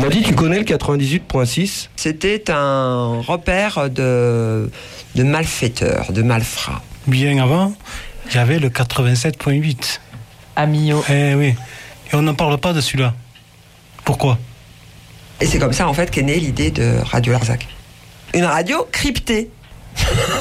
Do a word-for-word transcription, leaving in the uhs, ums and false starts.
m'as dit, tu connais le quatre-vingt-dix-huit virgule six ? C'était un repère de, de malfaiteurs, de malfrats. Bien avant, il y avait le quatre-vingt-sept virgule huit. À Millau. Eh oui. Et on n'en parle pas de celui-là. Pourquoi ? Et c'est comme ça, en fait, qu'est née l'idée de Radio Larzac. Une radio cryptée.